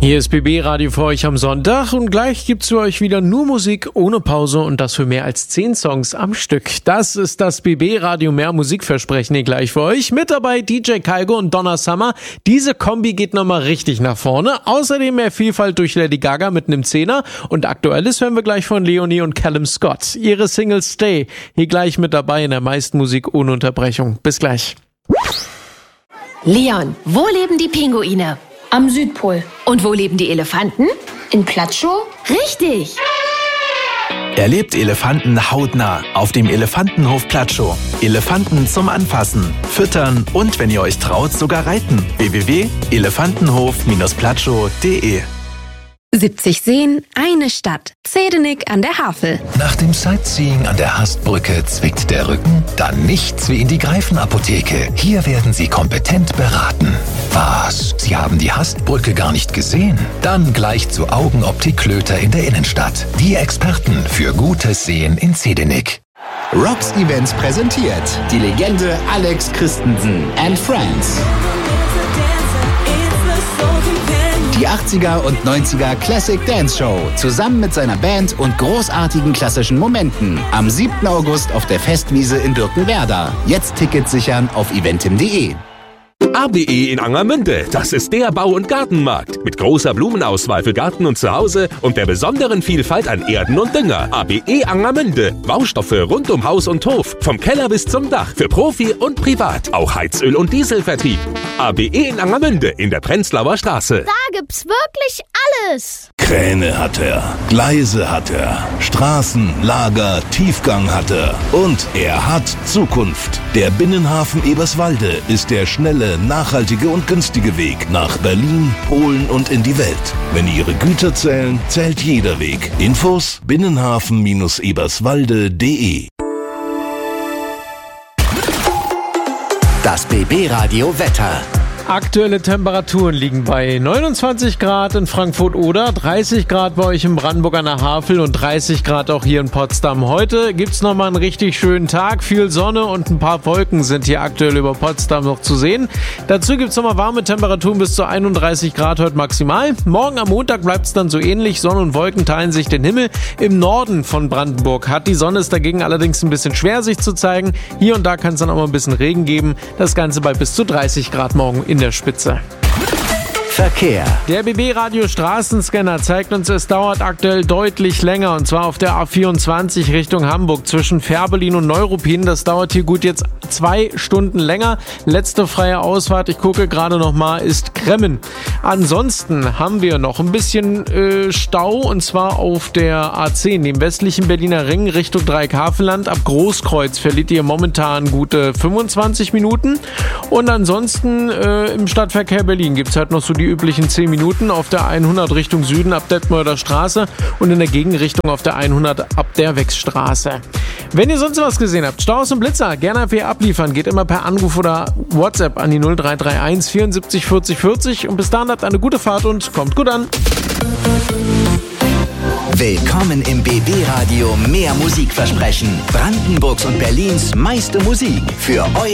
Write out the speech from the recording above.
Hier ist BB Radio für euch am Sonntag und gleich gibt's für euch wieder nur Musik ohne Pause und das für mehr als 10 Songs am Stück. Das ist das BB Radio mehr Musikversprechen hier gleich für euch. Mit dabei DJ Kaigo und Donna Summer. Diese Kombi geht nochmal richtig nach vorne. Außerdem mehr Vielfalt durch Lady Gaga mit einem Zehner und Aktuelles hören wir gleich von Leonie und Callum Scott. Ihre Single Stay hier gleich mit dabei in der meisten Musik ohne Unterbrechung. Bis gleich. Leon, wo leben die Pinguine? Am Südpol. Und wo leben die Elefanten? In Platschow? Richtig! Erlebt Elefanten hautnah auf dem Elefantenhof Platschow. Elefanten zum Anfassen, Füttern und, wenn ihr euch traut, sogar reiten. www.elefantenhof-platschow.de 70 Seen, eine Stadt. Zedenik an der Havel. Nach dem Sightseeing an der Hastbrücke zwickt der Rücken? Dann nichts wie in die Greifenapotheke. Hier werden Sie kompetent beraten. Was? Sie haben die Hastbrücke gar nicht gesehen? Dann gleich zu Augenoptik Klöter in der Innenstadt. Die Experten für gutes Sehen in Zedenik. Rocks Events präsentiert die Legende Alex Christensen and Friends. Die 80er und 90er Classic Dance Show zusammen mit seiner Band und großartigen klassischen Momenten. Am 7. August auf der Festwiese in Birkenwerder. Jetzt Tickets sichern auf eventim.de. ABE in Angermünde, das ist der Bau- und Gartenmarkt. Mit großer Blumenauswahl für Garten und Zuhause und der besonderen Vielfalt an Erden und Dünger. ABE Angermünde, Baustoffe rund um Haus und Hof. Vom Keller bis zum Dach, für Profi und Privat. Auch Heizöl- und Dieselvertrieb. ABE in Angermünde in der Prenzlauer Straße. Da gibt's wirklich alles. Kräne hat er, Gleise hat er, Straßen, Lager, Tiefgang hat er. Und er hat Zukunft. Der Binnenhafen Eberswalde ist der schnelle, nachhaltige und günstige Weg nach Berlin, Polen und in die Welt. Wenn Ihre Güter zählen, zählt jeder Weg. Infos binnenhafen-eberswalde.de. Das BB Radio Wetter. Aktuelle Temperaturen liegen bei 29 Grad in Frankfurt-Oder, 30 Grad bei euch in Brandenburg an der Havel und 30 Grad auch hier in Potsdam. Heute gibt's nochmal einen richtig schönen Tag, viel Sonne und ein paar Wolken sind hier aktuell über Potsdam noch zu sehen. Dazu gibt's nochmal warme Temperaturen bis zu 31 Grad heute maximal. Morgen am Montag bleibt's dann so ähnlich, Sonne und Wolken teilen sich den Himmel. Im Norden von Brandenburg hat die Sonne es dagegen allerdings ein bisschen schwer sich zu zeigen. Hier und da kann es dann auch mal ein bisschen Regen geben. Das Ganze bei bis zu 30 Grad morgen in der Spitze. Verkehr. Der BB-Radio Straßenscanner zeigt uns, es dauert aktuell deutlich länger und zwar auf der A24 Richtung Hamburg zwischen Fährberlin und Neuruppin. Das dauert hier gut jetzt 2 Stunden länger. Letzte freie Ausfahrt, ich gucke gerade nochmal, ist Kremmen. Ansonsten haben wir noch ein bisschen Stau und zwar auf der A10, dem westlichen Berliner Ring Richtung Dreieckhavelland. Ab Großkreuz verliert ihr momentan gute 25 Minuten. Und ansonsten im Stadtverkehr Berlin gibt es halt noch so die üblichen 10 Minuten auf der 100 Richtung Süden ab Detmolder Straße und in der Gegenrichtung auf der 100 ab der Wechsstraße. Wenn ihr sonst was gesehen habt, Staus und Blitzer, gerne einfach abliefern. Geht immer per Anruf oder WhatsApp an die 0331 74 40 40 und bis dahin habt eine gute Fahrt und kommt gut an. Willkommen im BB Radio mehr Musikversprechen. Brandenburgs und Berlins meiste Musik für euer